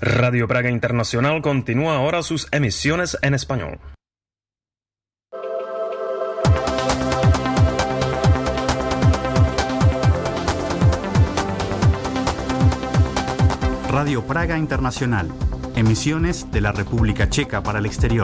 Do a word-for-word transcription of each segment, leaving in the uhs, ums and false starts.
Radio Praga Internacional continúa ahora sus emisiones en español. Radio Praga Internacional. Emisiones de la República Checa para el exterior.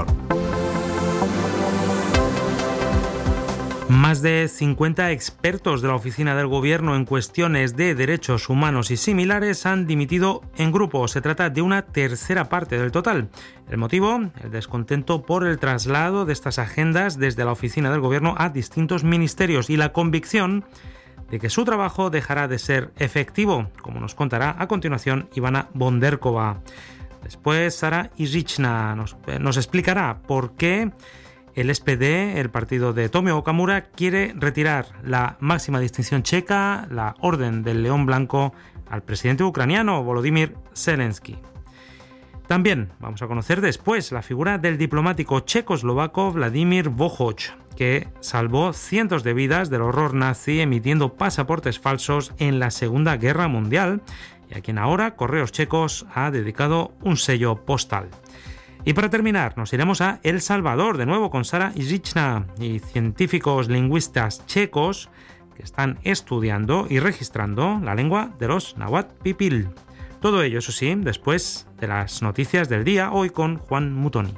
Más de cincuenta expertos de la Oficina del Gobierno en cuestiones de derechos humanos y similares han dimitido en grupo. Se trata de una tercera parte del total. El motivo, el descontento por el traslado de estas agendas desde la Oficina del Gobierno a distintos ministerios y la convicción de que su trabajo dejará de ser efectivo, como nos contará a continuación Ivana Bonderkova. Después Sara Ižičná nos, nos explicará por qué el S P D, el partido de Tomio Okamura, quiere retirar la máxima distinción checa, la Orden del León Blanco, al presidente ucraniano Volodymyr Zelensky. También vamos a conocer después la figura del diplomático checoslovaco Vladimír Vochoch, que salvó cientos de vidas del horror nazi emitiendo pasaportes falsos en la Segunda Guerra Mundial y a quien ahora Correos Checos ha dedicado un sello postal. Y para terminar, nos iremos a El Salvador, de nuevo con Sara Ižičná y científicos lingüistas checos que están estudiando y registrando la lengua de los náhuatl pipil. Todo ello, eso sí, después de las noticias del día, hoy con Juan Mutoni.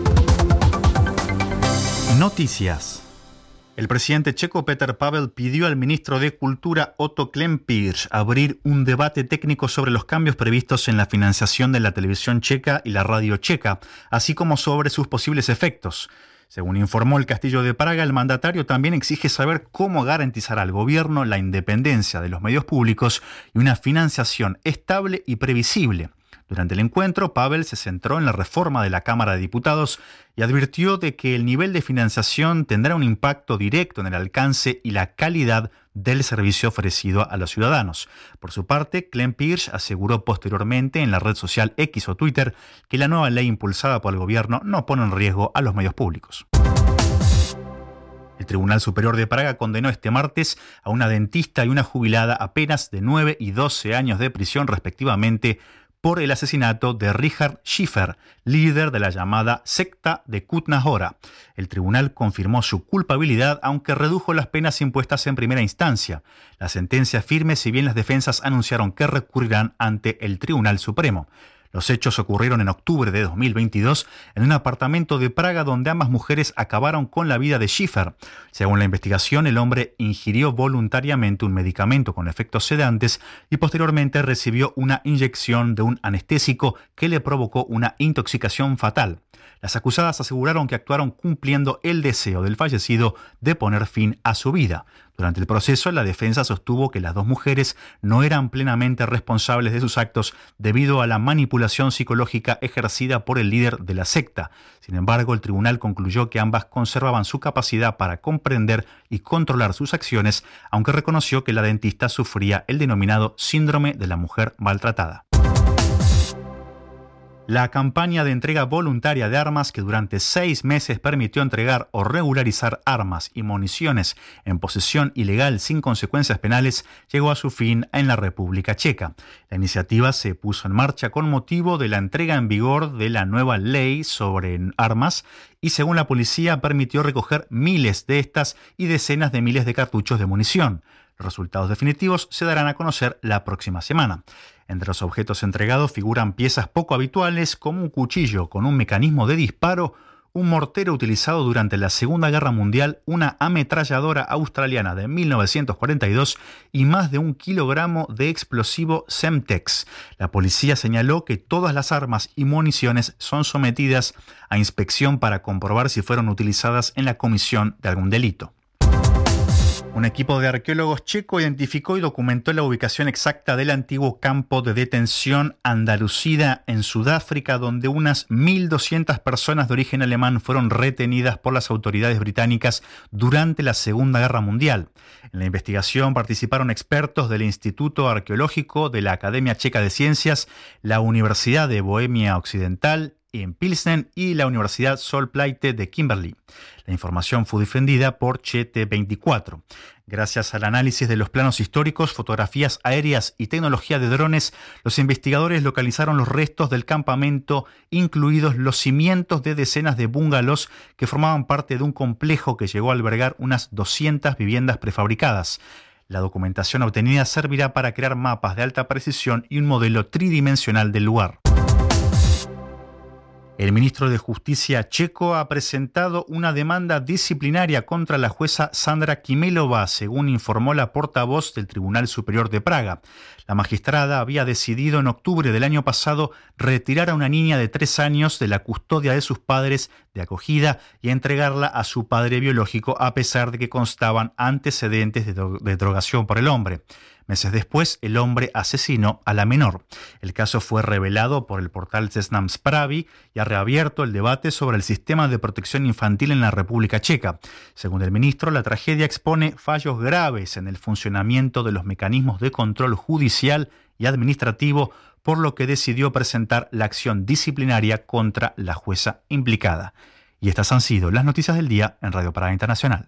Noticias. El presidente checo Petr Pavel pidió al ministro de Cultura Otto Klempíř abrir un debate técnico sobre los cambios previstos en la financiación de la televisión checa y la radio checa, así como sobre sus posibles efectos. Según informó el Castillo de Praga, el mandatario también exige saber cómo garantizar al gobierno la independencia de los medios públicos y una financiación estable y previsible. Durante el encuentro, Pavel se centró en la reforma de la Cámara de Diputados y advirtió de que el nivel de financiación tendrá un impacto directo en el alcance y la calidad del servicio ofrecido a los ciudadanos. Por su parte, Klempíř aseguró posteriormente en la red social X o Twitter que la nueva ley impulsada por el gobierno no pone en riesgo a los medios públicos. El Tribunal Superior de Praga condenó este martes a una dentista y una jubilada a penas de nueve y doce años de prisión respectivamente por el asesinato de Richard Schiffer, líder de la llamada secta de Kutná Hora. El tribunal confirmó su culpabilidad, aunque redujo las penas impuestas en primera instancia. La sentencia firme, si bien las defensas anunciaron que recurrirán ante el Tribunal Supremo. Los hechos ocurrieron en octubre de dos mil veintidós en un apartamento de Praga donde ambas mujeres acabaron con la vida de Schiffer. Según la investigación, el hombre ingirió voluntariamente un medicamento con efectos sedantes y posteriormente recibió una inyección de un anestésico que le provocó una intoxicación fatal. Las acusadas aseguraron que actuaron cumpliendo el deseo del fallecido de poner fin a su vida. Durante el proceso, la defensa sostuvo que las dos mujeres no eran plenamente responsables de sus actos debido a la manipulación psicológica ejercida por el líder de la secta. Sin embargo, el tribunal concluyó que ambas conservaban su capacidad para comprender y controlar sus acciones, aunque reconoció que la dentista sufría el denominado síndrome de la mujer maltratada. La campaña de entrega voluntaria de armas, que durante seis meses permitió entregar o regularizar armas y municiones en posesión ilegal sin consecuencias penales, llegó a su fin en la República Checa. La iniciativa se puso en marcha con motivo de la entrega en vigor de la nueva ley sobre armas y, según la policía, permitió recoger miles de estas y decenas de miles de cartuchos de munición. Los resultados definitivos se darán a conocer la próxima semana. Entre los objetos entregados figuran piezas poco habituales como un cuchillo con un mecanismo de disparo, un mortero utilizado durante la Segunda Guerra Mundial, una ametralladora australiana de mil novecientos cuarenta y dos y más de un kilogramo de explosivo Semtex. La policía señaló que todas las armas y municiones son sometidas a inspección para comprobar si fueron utilizadas en la comisión de algún delito. Un equipo de arqueólogos checo identificó y documentó la ubicación exacta del antiguo campo de detención Andalucía en Sudáfrica, donde unas mil doscientas personas de origen alemán fueron retenidas por las autoridades británicas durante la Segunda Guerra Mundial. En la investigación participaron expertos del Instituto Arqueológico de la Academia Checa de Ciencias, la Universidad de Bohemia Occidental en Pilsen y la Universidad Sol Platte de Kimberley. La información fue difundida por Che T veinticuatro. Gracias al análisis de los planos históricos, fotografías aéreas y tecnología de drones, los investigadores localizaron los restos del campamento, incluidos los cimientos de decenas de bungalows que formaban parte de un complejo que llegó a albergar unas doscientas viviendas prefabricadas. La documentación obtenida servirá para crear mapas de alta precisión y un modelo tridimensional del lugar. El ministro de Justicia checo ha presentado una demanda disciplinaria contra la jueza Sandra Kimelova, según informó la portavoz del Tribunal Superior de Praga. La magistrada había decidido en octubre del año pasado retirar a una niña de tres años de la custodia de sus padres de acogida y entregarla a su padre biológico, a pesar de que constaban antecedentes de, dro- de drogación por el hombre. Meses después, el hombre asesinó a la menor. El caso fue revelado por el portal Seznam Spravi y ha reabierto el debate sobre el sistema de protección infantil en la República Checa. Según el ministro, la tragedia expone fallos graves en el funcionamiento de los mecanismos de control judicial y administrativo, por lo que decidió presentar la acción disciplinaria contra la jueza implicada. Y estas han sido las noticias del día en Radio Praga Internacional.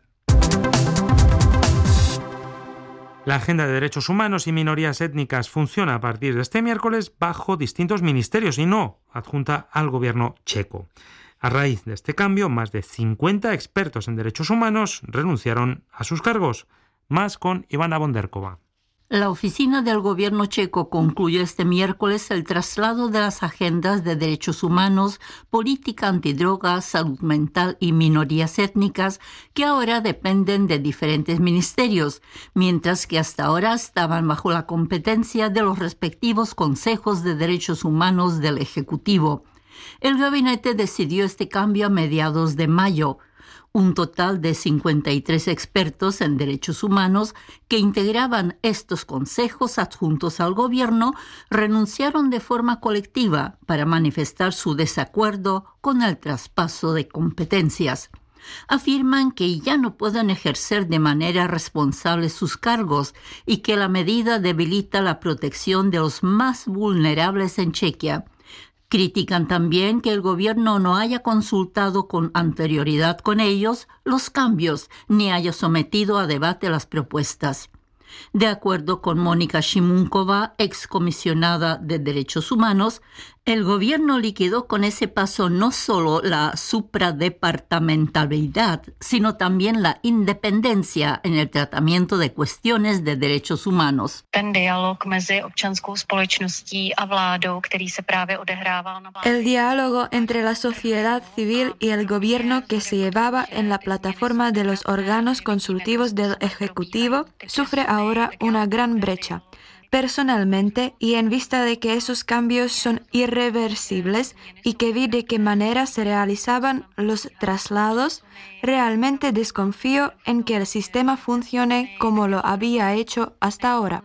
La Agenda de Derechos Humanos y Minorías Étnicas funciona a partir de este miércoles bajo distintos ministerios y no adjunta al gobierno checo. A raíz de este cambio, más de cincuenta expertos en derechos humanos renunciaron a sus cargos. Más con Ivana Bonderkova. La oficina del gobierno checo concluyó este miércoles el traslado de las agendas de derechos humanos, política antidrogas, salud mental y minorías étnicas, que ahora dependen de diferentes ministerios, mientras que hasta ahora estaban bajo la competencia de los respectivos consejos de derechos humanos del Ejecutivo. El gabinete decidió este cambio a mediados de mayo. Un total de cincuenta y tres expertos en derechos humanos que integraban estos consejos adjuntos al gobierno renunciaron de forma colectiva para manifestar su desacuerdo con el traspaso de competencias. Afirman que ya no pueden ejercer de manera responsable sus cargos y que la medida debilita la protección de los más vulnerables en Chequia. Critican también que el gobierno no haya consultado con anterioridad con ellos los cambios ni haya sometido a debate las propuestas. De acuerdo con Mónica Shimunkova, excomisionada de Derechos Humanos, el gobierno liquidó con ese paso no solo la supradepartamentalidad, sino también la independencia en el tratamiento de cuestiones de derechos humanos. El diálogo entre la sociedad civil y el gobierno que se llevaba en la plataforma de los órganos consultivos del Ejecutivo sufre ahora una gran brecha. Personalmente, y en vista de que esos cambios son irreversibles y que vi de qué manera se realizaban los traslados, realmente desconfío en que el sistema funcione como lo había hecho hasta ahora.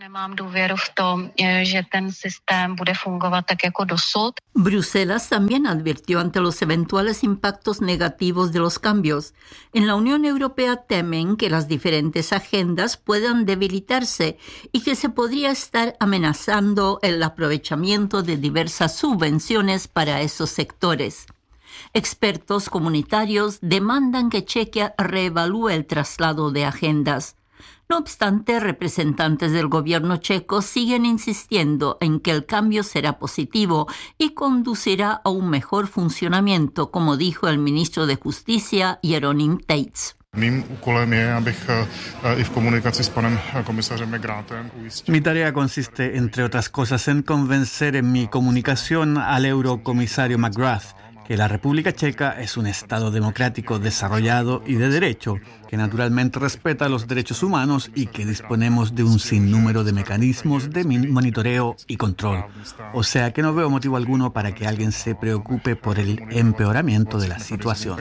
Bruselas también advirtió ante los eventuales impactos negativos de los cambios. En la Unión Europea temen que las diferentes agendas puedan debilitarse y que se podría estar amenazando el aprovechamiento de diversas subvenciones para esos sectores. Expertos comunitarios demandan que Chequia reevalúe el traslado de agendas. No obstante, representantes del gobierno checo siguen insistiendo en que el cambio será positivo y conducirá a un mejor funcionamiento, como dijo el ministro de Justicia, Jeronim Tejc. Mi tarea consiste, entre otras cosas, en convencer en mi comunicación al eurocomisario McGrath que la República Checa es un Estado democrático desarrollado y de derecho, que naturalmente respeta los derechos humanos y que disponemos de un sinnúmero de mecanismos de monitoreo y control. O sea que no veo motivo alguno para que alguien se preocupe por el empeoramiento de la situación.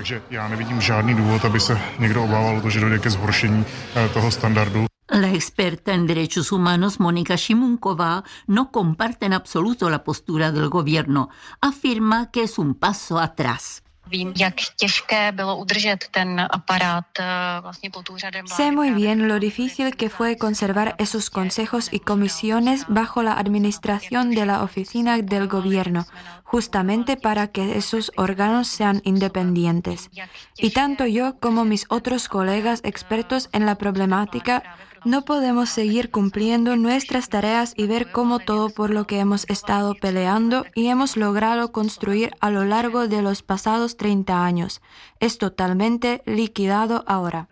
La experta en derechos humanos Mónica Shimunkova no comparte en absoluto la postura del gobierno. Afirma que es un paso atrás. Sé muy bien lo difícil que fue conservar esos consejos y comisiones bajo la administración de la oficina del gobierno, justamente para que esos órganos sean independientes. Y tanto yo como mis otros colegas expertos en la problemática no podemos seguir cumpliendo nuestras tareas y ver cómo todo por lo que hemos estado peleando y hemos logrado construir a lo largo de los pasados treinta años es totalmente liquidado ahora.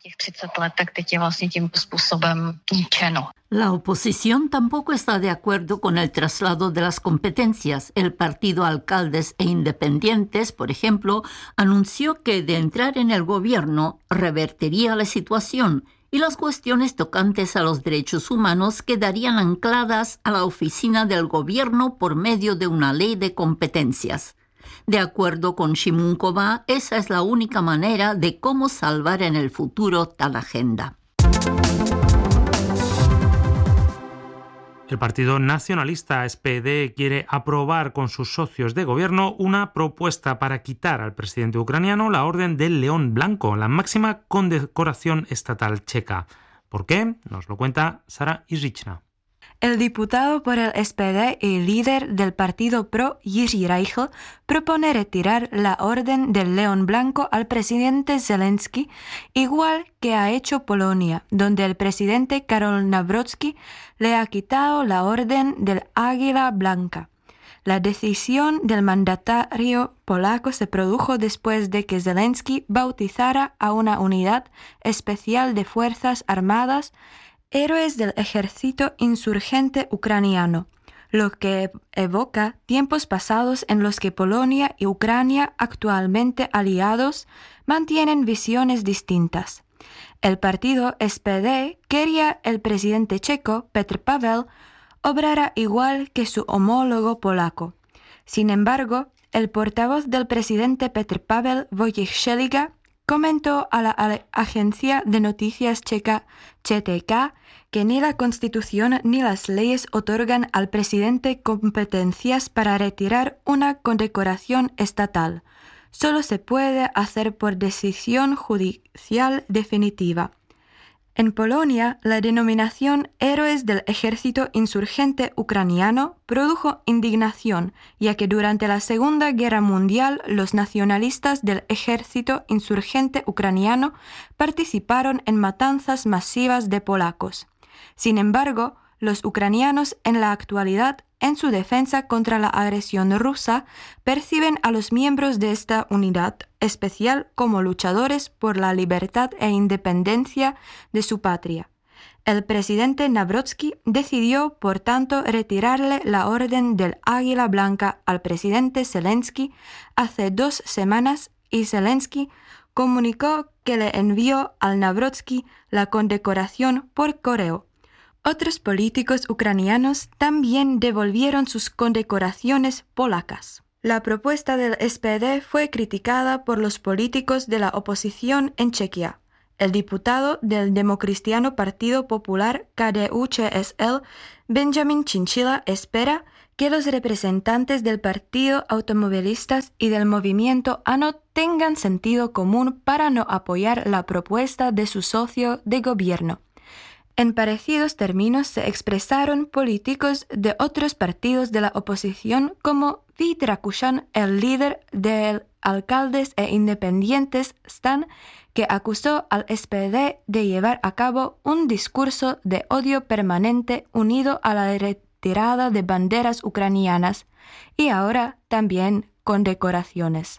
La oposición tampoco está de acuerdo con el traslado de las competencias. El partido Alcaldes e Independientes, por ejemplo, anunció que de entrar en el gobierno revertiría la situación y las cuestiones tocantes a los derechos humanos quedarían ancladas a la oficina del gobierno por medio de una ley de competencias. De acuerdo con Shimunkova, esa es la única manera de cómo salvar en el futuro tal agenda. El Partido Nacionalista S P D quiere aprobar con sus socios de gobierno una propuesta para quitar al presidente ucraniano la Orden del León Blanco, la máxima condecoración estatal checa. ¿Por qué? Nos lo cuenta Sara Izrichna. El diputado por el S P D y líder del partido pro, Jiří Reichl, propone retirar la Orden del León Blanco al presidente Zelensky, igual que ha hecho Polonia, donde el presidente Karol Nawrocki le ha quitado la Orden del Águila Blanca. La decisión del mandatario polaco se produjo después de que Zelensky bautizara a una unidad especial de Fuerzas Armadas Héroes del Ejército Insurgente Ucraniano, lo que evoca tiempos pasados en los que Polonia y Ucrania, actualmente aliados, mantienen visiones distintas. El partido S P D quería el presidente checo, Petr Pavel, obrara igual que su homólogo polaco. Sin embargo, el portavoz del presidente Petr Pavel, Wojciech Šeliga, comentó a la agencia de noticias checa Č T K que ni la Constitución ni las leyes otorgan al presidente competencias para retirar una condecoración estatal. Solo se puede hacer por decisión judicial definitiva. En Polonia, la denominación Héroes del Ejército Insurgente Ucraniano produjo indignación, ya que durante la Segunda Guerra Mundial los nacionalistas del Ejército Insurgente Ucraniano participaron en matanzas masivas de polacos. Sin embargo, los ucranianos en la actualidad, en su defensa contra la agresión rusa, perciben a los miembros de esta unidad especial como luchadores por la libertad e independencia de su patria. El presidente Nawrocki decidió, por tanto, retirarle la Orden del Águila Blanca al presidente Zelensky hace dos semanas y Zelensky comunicó que le envió al Nawrocki la condecoración por correo. Otros políticos ucranianos también devolvieron sus condecoraciones polacas. La propuesta del S P D fue criticada por los políticos de la oposición en Chequia. El diputado del Democristiano Partido Popular K D U C S L, Benjamin Chinchilla, espera que los representantes del Partido Automovilistas y del Movimiento ANO tengan sentido común para no apoyar la propuesta de su socio de gobierno. En parecidos términos se expresaron políticos de otros partidos de la oposición como Vít Rakušan, el líder de Alcaldes e Independientes Stan, que acusó al S P D de llevar a cabo un discurso de odio permanente unido a la retirada de banderas ucranianas y ahora también condecoraciones.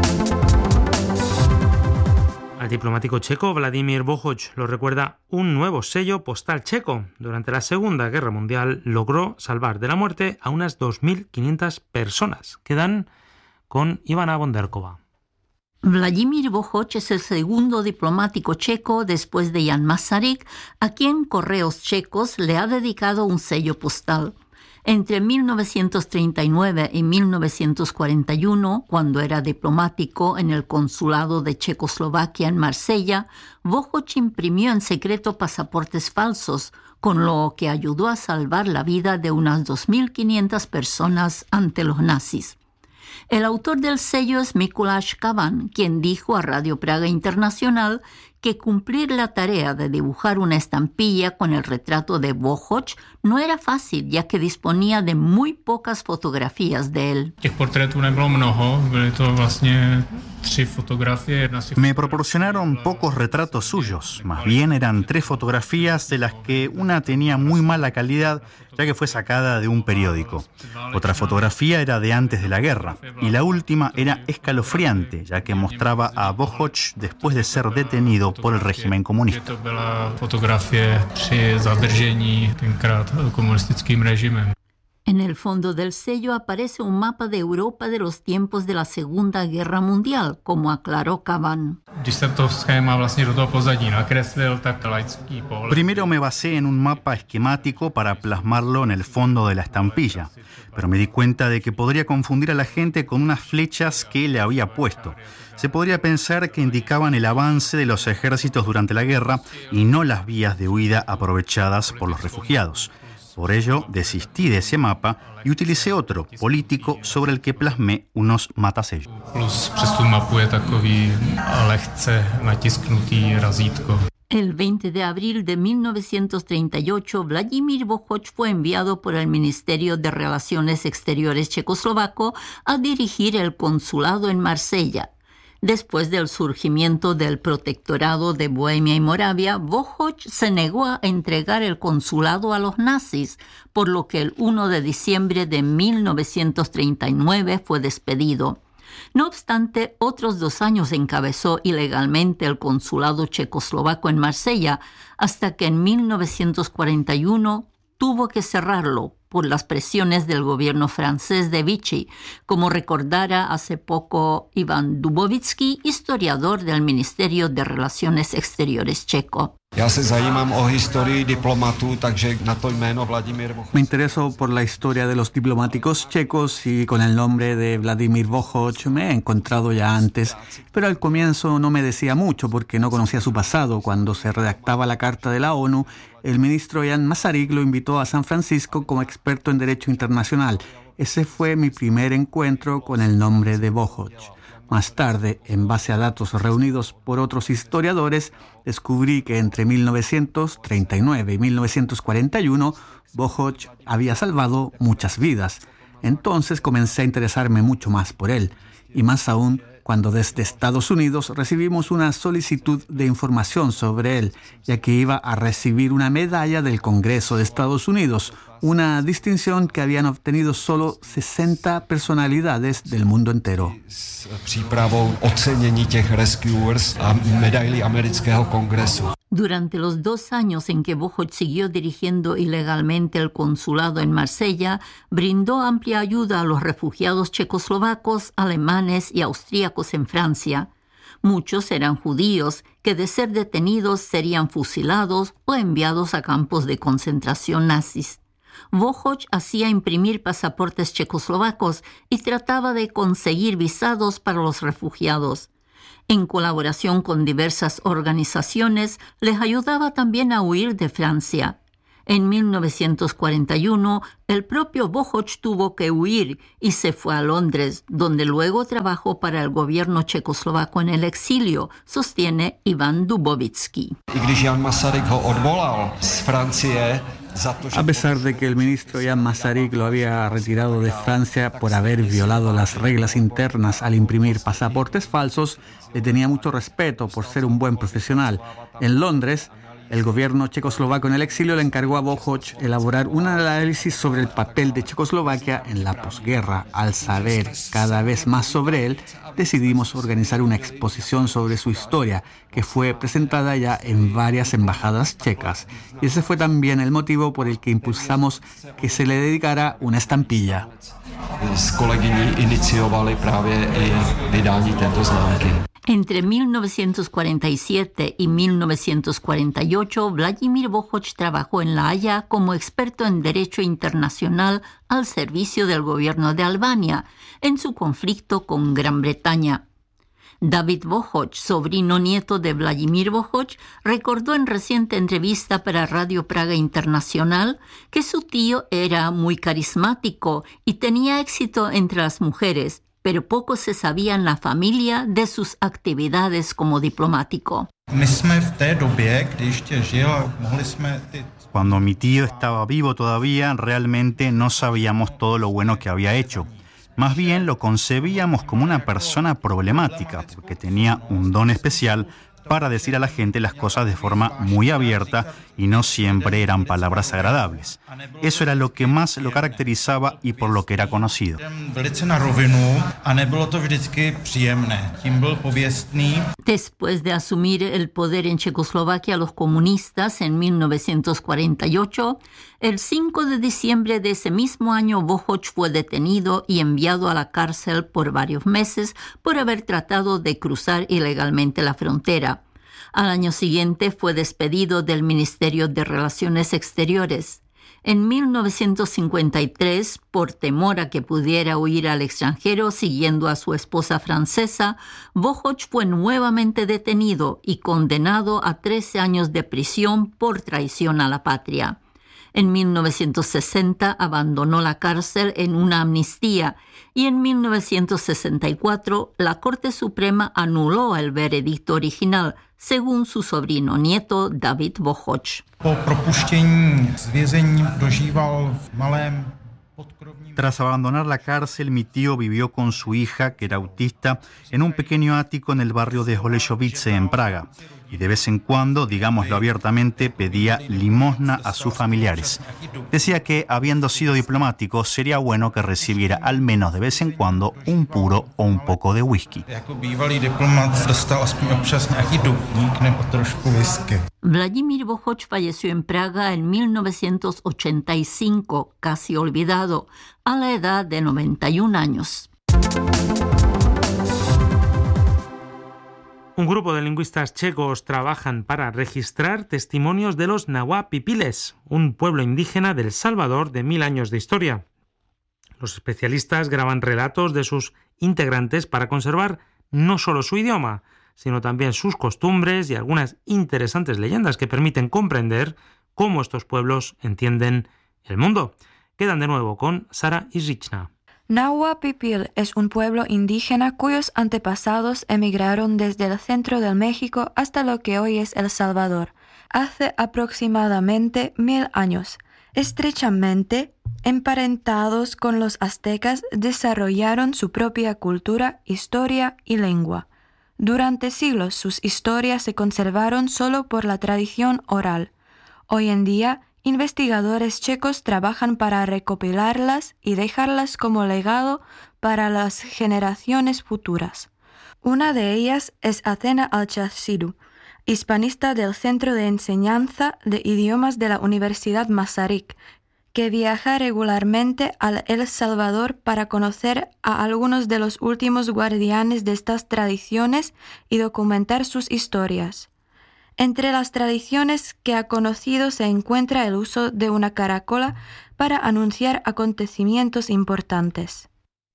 Al diplomático checo Vladimír Bohoč lo recuerda un nuevo sello postal checo. Durante la Segunda Guerra Mundial logró salvar de la muerte a unas dos mil quinientas personas. Quedan con Ivana Bondarkova. Vladimír Bohoč es el segundo diplomático checo después de Jan Masaryk, a quien Correos Checos le ha dedicado un sello postal. Entre mil novecientos treinta y nueve y mil novecientos cuarenta y uno, cuando era diplomático en el consulado de Checoslovaquia en Marsella, Bohoč imprimió en secreto pasaportes falsos, con lo que ayudó a salvar la vida de unas dos mil quinientas personas ante los nazis. El autor del sello es Mikuláš Kavan, quien dijo a Radio Praga Internacional que cumplir la tarea de dibujar una estampilla con el retrato de Bochoč no era fácil, ya que disponía de muy pocas fotografías de él. Me proporcionaron pocos retratos suyos, más bien eran tres fotografías de las que una tenía muy mala calidad, ya que fue sacada de un periódico. Otra fotografía era de antes de la guerra, y la última era escalofriante, ya que mostraba a Bochoč después de ser detenido por el régimen comunista. En el fondo del sello aparece un mapa de Europa de los tiempos de la Segunda Guerra Mundial, como aclaró Kavan. Primero me basé en un mapa esquemático para plasmarlo en el fondo de la estampilla, pero me di cuenta de que podría confundir a la gente con unas flechas que le había puesto. Se podría pensar que indicaban el avance de los ejércitos durante la guerra y no las vías de huida aprovechadas por los refugiados. Por ello, desistí de ese mapa y utilicé otro, político, sobre el que plasmé unos matasellos. El veinte de abril de mil novecientos treinta y ocho, Vladimír Bochoč fue enviado por el Ministerio de Relaciones Exteriores checoslovaco a dirigir el consulado en Marsella. Después del surgimiento del protectorado de Bohemia y Moravia, Bochoč se negó a entregar el consulado a los nazis, por lo que el primero de diciembre de mil novecientos treinta y nueve fue despedido. No obstante, otros dos años encabezó ilegalmente el consulado checoslovaco en Marsella, hasta que en mil novecientos cuarenta y uno tuvo que cerrarlo por las presiones del gobierno francés de Vichy, como recordara hace poco Ivan Dubovitsky, historiador del Ministerio de Relaciones Exteriores checo. Me intereso por la historia de los diplomáticos checos y con el nombre de Vladimir Bochoč me he encontrado ya antes, pero al comienzo no me decía mucho porque no conocía su pasado. Cuando se redactaba la Carta de la ONU, el ministro Jan Masaryk lo invitó a San Francisco como experto en Derecho Internacional. Ese fue mi primer encuentro con el nombre de Bochoč. Más tarde, en base a datos reunidos por otros historiadores, descubrí que entre mil novecientos treinta y nueve y mil novecientos cuarenta y uno, Bochoč había salvado muchas vidas. Entonces comencé a interesarme mucho más por él, y más aún cuando desde Estados Unidos recibimos una solicitud de información sobre él, ya que iba a recibir una medalla del Congreso de Estados Unidos, una distinción que habían obtenido solo sesenta personalidades del mundo entero. Durante los dos años en que Bochoč siguió dirigiendo ilegalmente el consulado en Marsella, brindó amplia ayuda a los refugiados checoslovacos, alemanes y austríacos en Francia. Muchos eran judíos que, de ser detenidos, serían fusilados o enviados a campos de concentración nazis. Bochoč hacía imprimir pasaportes checoslovacos y trataba de conseguir visados para los refugiados. En colaboración con diversas organizaciones, les ayudaba también a huir de Francia. En mil novecientos cuarenta y uno, el propio Bochoč tuvo que huir y se fue a Londres, donde luego trabajó para el gobierno checoslovaco en el exilio, sostiene Ivan Dubovitsky. A pesar de que el ministro Jan Masaryk lo había retirado de Francia por haber violado las reglas internas al imprimir pasaportes falsos, le tenía mucho respeto por ser un buen profesional. En Londres, el gobierno checoslovaco en el exilio le encargó a Bochoč elaborar un análisis sobre el papel de Checoslovaquia en la posguerra. Al saber cada vez más sobre él, decidimos organizar una exposición sobre su historia, que fue presentada ya en varias embajadas checas. Y ese fue también el motivo por el que impulsamos que se le dedicara una estampilla. Entre mil novecientos cuarenta y siete y mil novecientos cuarenta y ocho, Vladimír Bochoč trabajó en La Haya como experto en Derecho Internacional al servicio del gobierno de Albania en su conflicto con Gran Bretaña. David Bochoč, sobrino nieto de Vladimír Bochoč, recordó en reciente entrevista para Radio Praga Internacional que su tío era muy carismático y tenía éxito entre las mujeres, pero poco se sabía en la familia de sus actividades como diplomático. Cuando mi tío estaba vivo todavía, realmente no sabíamos todo lo bueno que había hecho. Más bien lo concebíamos como una persona problemática, porque tenía un don especial para decir a la gente las cosas de forma muy abierta y no siempre eran palabras agradables. Eso era lo que más lo caracterizaba y por lo que era conocido. Después de asumir el poder en Checoslovaquia los comunistas en mil novecientos cuarenta y ocho, el cinco de diciembre de ese mismo año Bochoch fue detenido y enviado a la cárcel por varios meses por haber tratado de cruzar ilegalmente la frontera. Al año siguiente fue despedido del Ministerio de Relaciones Exteriores. En mil novecientos cincuenta y tres, por temor a que pudiera huir al extranjero siguiendo a su esposa francesa, Bochoch fue nuevamente detenido y condenado a trece años de prisión por traición a la patria. En mil novecientos sesenta abandonó la cárcel en una amnistía y en mil novecientos sesenta y cuatro la Corte Suprema anuló el veredicto original, según su sobrino nieto David Bochoch. Tras abandonar la cárcel, mi tío vivió con su hija, que era autista, en un pequeño ático en el barrio de Holešovice, en Praga. Y de vez en cuando, digámoslo abiertamente, pedía limosna a sus familiares. Decía que, habiendo sido diplomático, sería bueno que recibiera al menos de vez en cuando un puro o un poco de whisky. Vladimir Bochoch falleció en Praga en mil novecientos ochenta y cinco, casi olvidado, a la edad de noventa y un años. Un grupo de lingüistas checos trabajan para registrar testimonios de los Nahuatl Pipiles, un pueblo indígena de El Salvador de mil años de historia. Los especialistas graban relatos de sus integrantes para conservar no solo su idioma, sino también sus costumbres y algunas interesantes leyendas que permiten comprender cómo estos pueblos entienden el mundo. Quedan de nuevo con Sara Izrichna. Nahuatl Pipil es un pueblo indígena cuyos antepasados emigraron desde el centro del México hasta lo que hoy es El Salvador, hace aproximadamente mil años. Estrechamente emparentados con los aztecas, desarrollaron su propia cultura, historia y lengua. Durante siglos sus historias se conservaron solo por la tradición oral. Hoy en día, investigadores checos trabajan para recopilarlas y dejarlas como legado para las generaciones futuras. Una de ellas es Athena Alchaziru, hispanista del Centro de Enseñanza de Idiomas de la Universidad Masaryk, que viaja regularmente a El Salvador para conocer a algunos de los últimos guardianes de estas tradiciones y documentar sus historias. Entre las tradiciones que ha conocido se encuentra el uso de una caracola para anunciar acontecimientos importantes.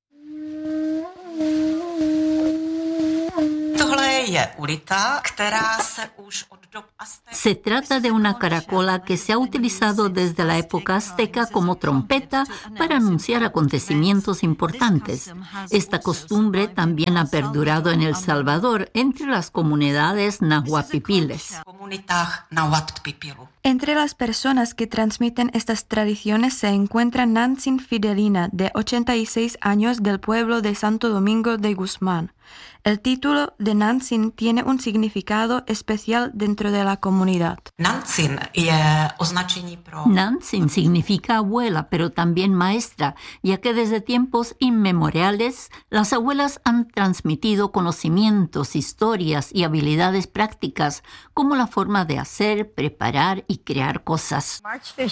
Se trata de una caracola que se ha utilizado desde la época azteca como trompeta para anunciar acontecimientos importantes. Esta costumbre también ha perdurado en El Salvador entre las comunidades Nahuatl Pipiles. Entre las personas que transmiten estas tradiciones se encuentra Nancy Fidelina, de ochenta y seis años, del pueblo de Santo Domingo de Guzmán. El título de Nancy tiene un significado especial dentro de la comunidad. Nancy significa abuela, pero también maestra, ya que desde tiempos inmemoriales las abuelas han transmitido conocimientos, historias y habilidades prácticas, como la forma de hacer, preparar y crear cosas.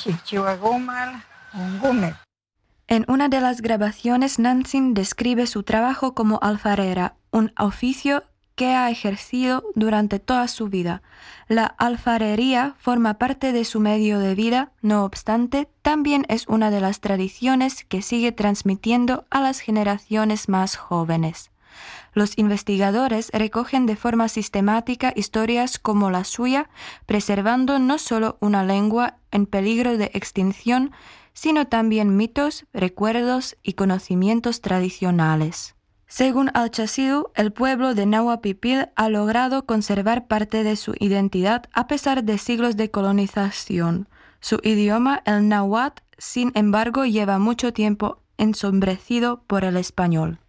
En una de las grabaciones, Nancy describe su trabajo como alfarera, un oficio que ha ejercido durante toda su vida. La alfarería forma parte de su medio de vida, no obstante, también es una de las tradiciones que sigue transmitiendo a las generaciones más jóvenes. Los investigadores recogen de forma sistemática historias como la suya, preservando no solo una lengua en peligro de extinción, sino también mitos, recuerdos y conocimientos tradicionales. Según Al-Chasidu, el pueblo de Nahuatl Pipil ha logrado conservar parte de su identidad a pesar de siglos de colonización. Su idioma, el náhuatl, sin embargo, lleva mucho tiempo ensombrecido por el español.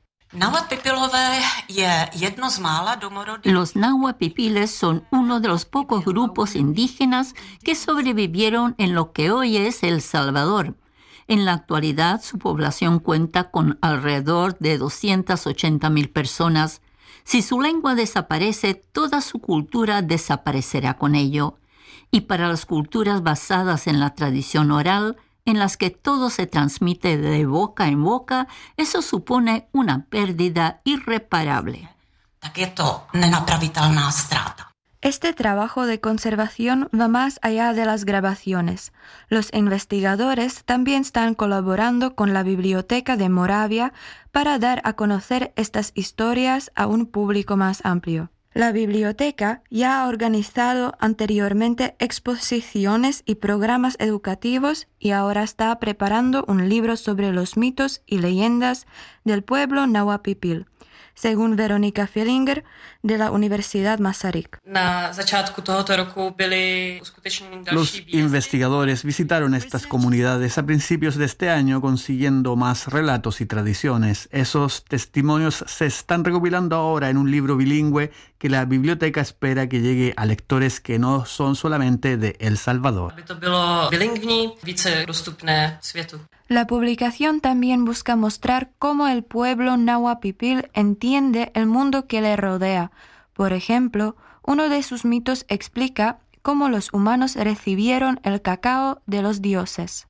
Los náhuatl pipiles son uno de los pocos grupos indígenas que sobrevivieron en lo que hoy es El Salvador. En la actualidad, su población cuenta con alrededor de doscientas ochenta mil personas. Si su lengua desaparece, toda su cultura desaparecerá con ello. Y para las culturas basadas en la tradición oral, en las que todo se transmite de boca en boca, eso supone una pérdida irreparable. Este trabajo de conservación va más allá de las grabaciones. Los investigadores también están colaborando con la Biblioteca de Moravia para dar a conocer estas historias a un público más amplio. La biblioteca ya ha organizado anteriormente exposiciones y programas educativos y ahora está preparando un libro sobre los mitos y leyendas del pueblo Nahuatl Pipil, según Veronika Filinger de la Universidad Masaryk. Los investigadores visitaron estas comunidades a principios de este año consiguiendo más relatos y tradiciones. Esos testimonios se están recopilando ahora en un libro bilingüe que la biblioteca espera que llegue a lectores que no son solamente de El Salvador. La publicación también busca mostrar cómo el pueblo Nahuatl Pipil entiende el mundo que le rodea. Por ejemplo, uno de sus mitos explica cómo los humanos recibieron el cacao de los dioses.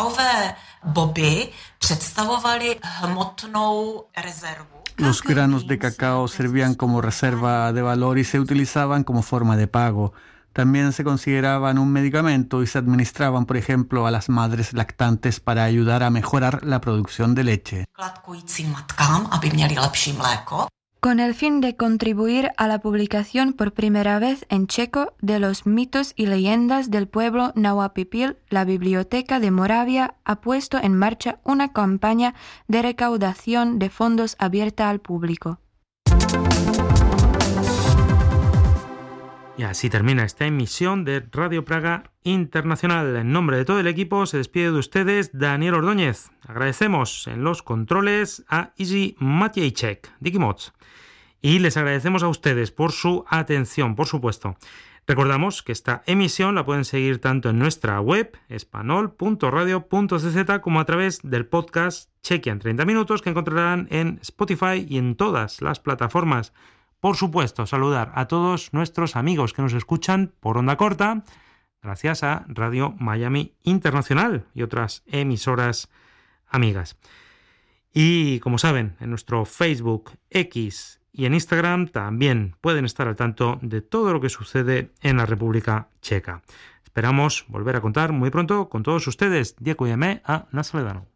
Los granos de cacao servían como reserva de valor y se utilizaban como forma de pago. También se consideraban un medicamento y se administraban, por ejemplo, a las madres lactantes para ayudar a mejorar la producción de leche. Con el fin de contribuir a la publicación por primera vez en checo de los mitos y leyendas del pueblo Nahuatl Pipil, la Biblioteca de Moravia ha puesto en marcha una campaña de recaudación de fondos abierta al público. Y así termina esta emisión de Radio Praga Internacional. En nombre de todo el equipo se despide de ustedes Daniel Ordóñez. Agradecemos en los controles a Izzy Maciejczek, Dikimots. Y les agradecemos a ustedes por su atención, por supuesto. Recordamos que esta emisión la pueden seguir tanto en nuestra web, espanol punto radio punto c z, como a través del podcast Chequia en treinta minutos, que encontrarán en Spotify y en todas las plataformas. Por supuesto, saludar a todos nuestros amigos que nos escuchan por onda corta, gracias a Radio Miami Internacional y otras emisoras amigas. Y como saben, en nuestro Facebook, X y en Instagram también pueden estar al tanto de todo lo que sucede en la República Checa. Esperamos volver a contar muy pronto con todos ustedes. Děkujeme a nashledanou.